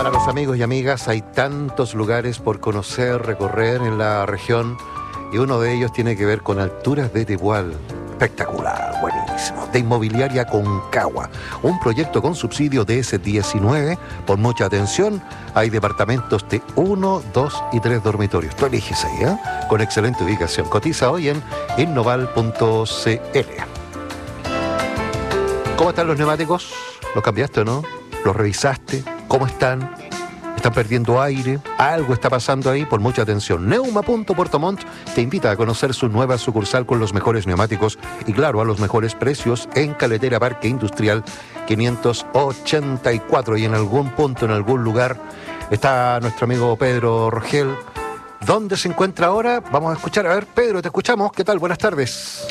Para los amigos y amigas, hay tantos lugares por conocer, recorrer en la región, y uno de ellos tiene que ver con Alturas de Tepual. Espectacular, buenísimo. De Inmobiliaria Concagua, un proyecto con subsidio de DS19. Por mucha atención, hay departamentos de 1, 2 y 3 dormitorios. Tú eliges ahí, ¿eh? Con excelente ubicación. Cotiza hoy en innoval.cl. ¿Cómo están los neumáticos? ¿Los cambiaste o no? ¿Los revisaste? ¿Cómo están? ¿Están perdiendo aire? Algo está pasando ahí, por mucha atención. Neuma.Puerto te invita a conocer su nueva sucursal con los mejores neumáticos y, claro, a los mejores precios en Caletera Parque Industrial 584. Y en algún punto, en algún lugar, está nuestro amigo Pedro Rogel. ¿Dónde se encuentra ahora? Vamos a escuchar. A ver, Pedro, te escuchamos. ¿Qué tal? Buenas tardes.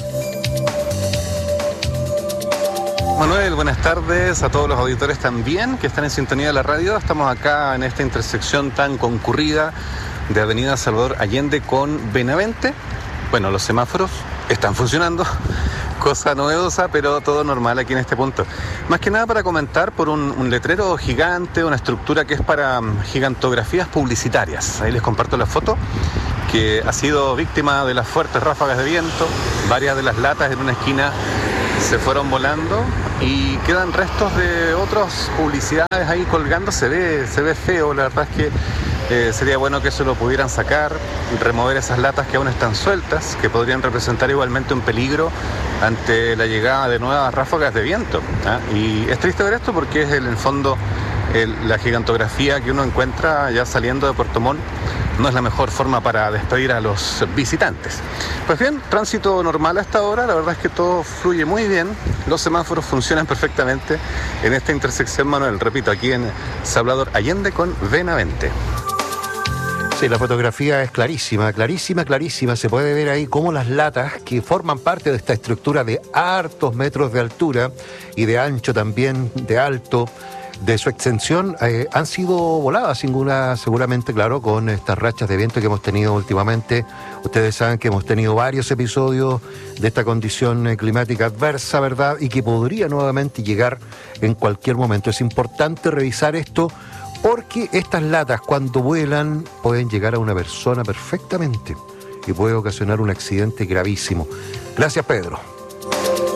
Manuel, buenas tardes a todos los auditores también que están en sintonía de la radio. Estamos acá en esta intersección tan concurrida de Avenida Salvador Allende con Benavente. Bueno, los semáforos están funcionando, cosa novedosa, pero todo normal aquí en este punto. Más que nada para comentar por un letrero gigante, una estructura que es para gigantografías publicitarias. Ahí les comparto la foto, que ha sido víctima de las fuertes ráfagas de viento. Varias de las latas en una esquina se fueron volando y quedan restos de otras publicidades ahí colgando. Se ve feo, la verdad es que sería bueno que eso lo pudieran sacar, remover esas latas que aún están sueltas, que podrían representar igualmente un peligro ante la llegada de nuevas ráfagas de viento, ¿eh? Y es triste ver esto porque es en el fondo la gigantografía que uno encuentra ya saliendo de Puerto Montt. No es la mejor forma para despedir a los visitantes. Pues bien, tránsito normal hasta ahora, la verdad es que todo fluye muy bien, los semáforos funcionan perfectamente en esta intersección, Manuel, repito, aquí en Salvador Allende con Benavente. Sí, la fotografía es clarísima, clarísima, clarísima. Se puede ver ahí cómo las latas que forman parte de esta estructura de hartos metros de altura y de ancho también, de alto, de su extensión, han sido voladas seguramente, claro, con estas rachas de viento que hemos tenido últimamente. Ustedes saben que hemos tenido varios episodios de esta condición climática adversa, ¿verdad? Y que podría nuevamente llegar en cualquier momento. Es importante revisar esto porque estas latas, cuando vuelan, pueden llegar a una persona perfectamente y puede ocasionar un accidente gravísimo. Gracias, Pedro.